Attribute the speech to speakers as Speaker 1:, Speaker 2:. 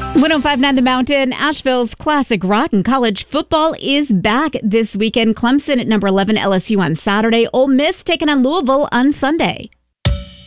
Speaker 1: 1059 The Mountain, Asheville's classic rock and college football is back this weekend. Clemson at number 11, LSU on Saturday. Ole Miss taking on Louisville on Sunday.